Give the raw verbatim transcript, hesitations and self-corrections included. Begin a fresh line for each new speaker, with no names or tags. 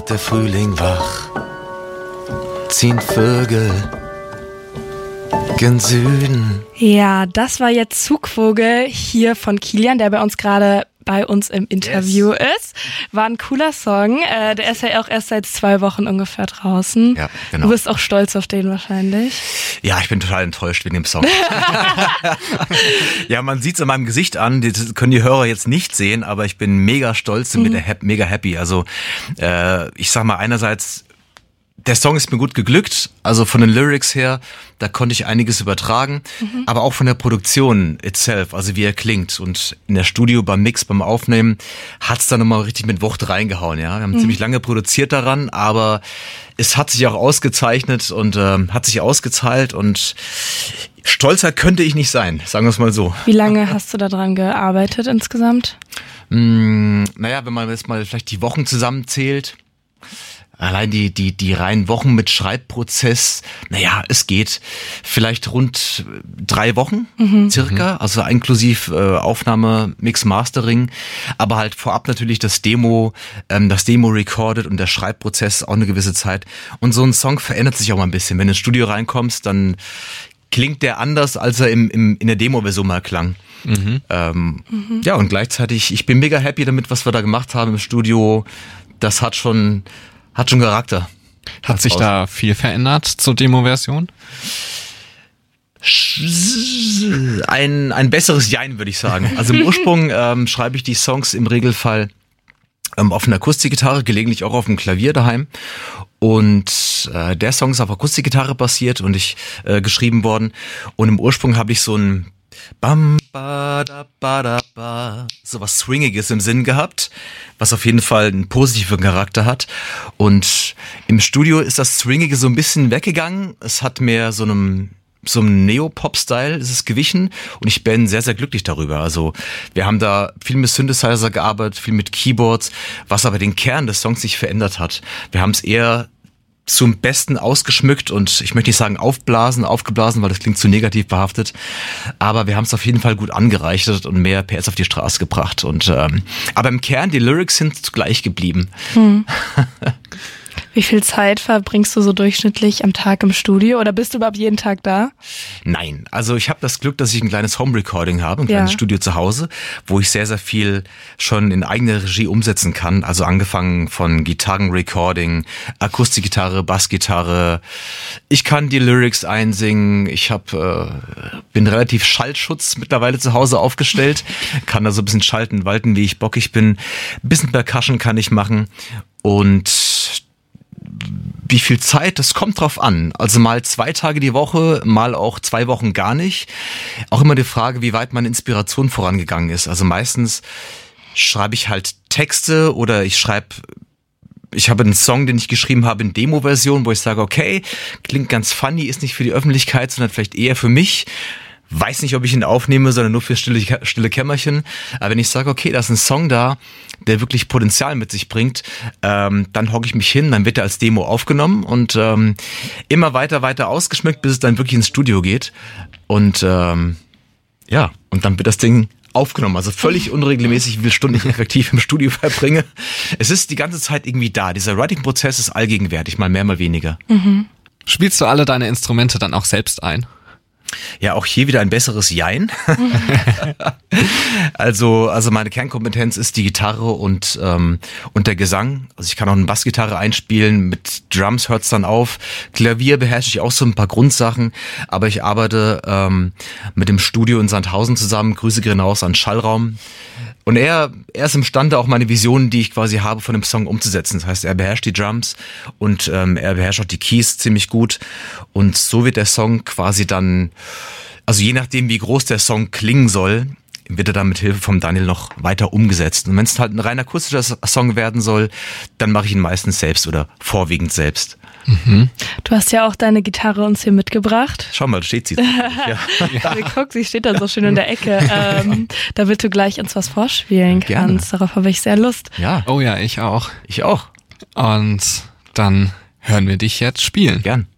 der Frühling wach, ziehen Vögel gen Süden.
Ja, das war jetzt Zugvogel hier von Kilian, der bei uns gerade bei uns im Interview yes. ist. War ein cooler Song. Äh, der ist ja auch erst seit zwei Wochen ungefähr draußen.
Ja, genau.
Du bist auch stolz auf den wahrscheinlich.
Ja, ich bin total enttäuscht wegen dem Song. Ja, man sieht es an meinem Gesicht an. Das können die Hörer jetzt nicht sehen, aber ich bin mega stolz und mhm. mega happy. Also äh, ich sag mal einerseits, der Song ist mir gut geglückt, also von den Lyrics her, da konnte ich einiges übertragen, mhm. aber auch von der Produktion itself, also wie er klingt. Und in der Studio beim Mix, beim Aufnehmen, hat's da nochmal richtig mit Wucht reingehauen. Ja, wir haben mhm. ziemlich lange produziert daran, aber es hat sich auch ausgezeichnet und äh, hat sich ausgezahlt und stolzer könnte ich nicht sein, sagen wir es mal so.
Wie lange hast du da dran gearbeitet insgesamt?
Mm, naja, wenn man jetzt mal vielleicht die Wochen zusammenzählt, allein die, die, die reinen Wochen mit Schreibprozess, naja, es geht vielleicht rund drei Wochen, mhm. circa, also inklusiv äh, Aufnahme, Mix, Mastering, aber halt vorab natürlich das Demo, ähm, das Demo recorded und der Schreibprozess auch eine gewisse Zeit. Und so ein Song verändert sich auch mal ein bisschen. Wenn du ins Studio reinkommst, dann klingt der anders, als er im, im, in der Demo-Version mal klang. Mhm. Ähm, mhm. Ja, und gleichzeitig, ich bin mega happy damit, was wir da gemacht haben im Studio. Das hat schon... Hat schon Charakter.
Hat sich da viel verändert zur Demo-Version?
Ein, ein besseres Jein, würde ich sagen. Also im Ursprung ähm, schreibe ich die Songs im Regelfall ähm, auf einer Akustikgitarre, gelegentlich auch auf dem Klavier daheim. Und äh, der Song ist auf Akustikgitarre basiert und ich äh, geschrieben worden. Und im Ursprung habe ich so ein Bam, ba, da, ba, da, ba, so was Swingiges im Sinn gehabt, was auf jeden Fall einen positiven Charakter hat. Und im Studio ist das Swingige so ein bisschen weggegangen. Es hat mehr so einem so einem Neo-Pop-Style ist es gewichen und ich bin sehr, sehr glücklich darüber. Also wir haben da viel mit Synthesizer gearbeitet, viel mit Keyboards, was aber den Kern des Songs nicht verändert hat. Wir haben es eher zum Besten ausgeschmückt und ich möchte nicht sagen aufblasen, aufgeblasen, weil das klingt zu negativ behaftet, aber wir haben es auf jeden Fall gut angereichert und mehr P S auf die Straße gebracht. Und ähm, aber im Kern, die Lyrics sind gleich geblieben. Hm.
Wie viel Zeit verbringst du so durchschnittlich am Tag im Studio oder bist du überhaupt jeden Tag da?
Nein, also ich habe das Glück, dass ich ein kleines Home-Recording habe, ein kleines ja. Studio zu Hause, wo ich sehr, sehr viel schon in eigener Regie umsetzen kann. Also angefangen von Gitarrenrecording, Akustikgitarre, Bassgitarre. Ich kann die Lyrics einsingen. Ich hab, äh, bin relativ Schallschutz mittlerweile zu Hause aufgestellt, kann da so ein bisschen schalten, walten, wie ich bockig bin. Ein bisschen Percussion kann ich machen und wie viel Zeit, das kommt drauf an. Also mal zwei Tage die Woche, mal auch zwei Wochen gar nicht. Auch immer die Frage, wie weit meine Inspiration vorangegangen ist. Also meistens schreibe ich halt Texte oder ich schreibe, ich habe einen Song, den ich geschrieben habe in Demo-Version, wo ich sage, okay, klingt ganz funny, ist nicht für die Öffentlichkeit, sondern vielleicht eher für mich. Weiß nicht, ob ich ihn aufnehme, sondern nur für stille, stille Kämmerchen. Aber wenn ich sage, okay, da ist ein Song da, der wirklich Potenzial mit sich bringt, ähm, dann hocke ich mich hin, dann wird er als Demo aufgenommen und ähm, immer weiter, weiter ausgeschmückt, bis es dann wirklich ins Studio geht. Und ähm, ja, und dann wird das Ding aufgenommen. Also völlig unregelmäßig, wie viele Stunden ich effektiv im Studio verbringe. Es ist die ganze Zeit irgendwie da. Dieser Writing-Prozess ist allgegenwärtig, mal mehr, mal weniger.
Mhm. Spielst du alle deine Instrumente dann auch selbst ein?
Ja, auch hier wieder ein besseres Jein. also, also meine Kernkompetenz ist die Gitarre und ähm, und der Gesang. Also ich kann auch eine Bassgitarre einspielen, mit Drums hört's dann auf. Klavier beherrsche ich auch so ein paar Grundsachen, aber ich arbeite ähm, mit dem Studio in Sandhausen zusammen. Grüße gehen raus an Schallraum. Und er, er ist imstande, auch meine Visionen, die ich quasi habe, von dem Song umzusetzen. Das heißt, er beherrscht die Drums und ähm, er beherrscht auch die Keys ziemlich gut. Und so wird der Song quasi dann, also je nachdem, wie groß der Song klingen soll, wird er dann mit Hilfe vom Daniel noch weiter umgesetzt. Und wenn es halt ein rein akustischer Song werden soll, dann mache ich ihn meistens selbst oder vorwiegend selbst.
Mhm. Du hast ja auch deine Gitarre uns hier mitgebracht.
Schau mal, da steht sie. Ja.
Ja. Guck, sie steht da so schön in der Ecke, ähm, damit du gleich uns was vorspielen kannst. Gerne. Darauf habe ich sehr Lust.
Ja. Oh ja, ich auch.
Ich auch.
Und dann hören wir dich jetzt spielen.
Gern.